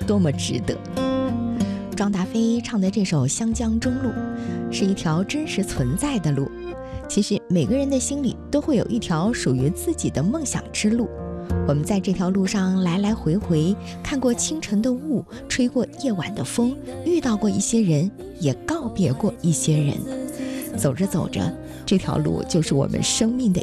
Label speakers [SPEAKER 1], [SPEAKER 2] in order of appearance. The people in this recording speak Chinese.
[SPEAKER 1] 多么值得。庄达菲唱的这首《湘江中路》是一条真实存在的路，其实每个人的心里都会有一条属于自己的梦想之路，我们在这条路上来来回回，看过清晨的雾，吹过夜晚的风，遇到过一些人，也告别过一些人。走着走着，这条路就是我们生命的